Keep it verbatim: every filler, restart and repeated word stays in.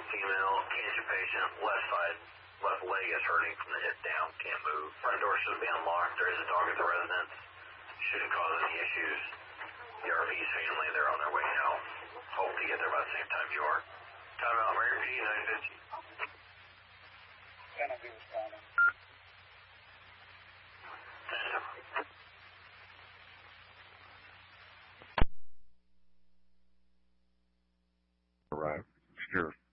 female, cancer patient, left side, left leg is hurting from the hip down, can't move. Front door should be unlocked. There is a dog at the residence. Shouldn't cause any issues. The R V's family, they're on their way out. Hope to get there by the same time you are. Time out, Mary P, nine fifty. Kennedy responding. Right. Sure.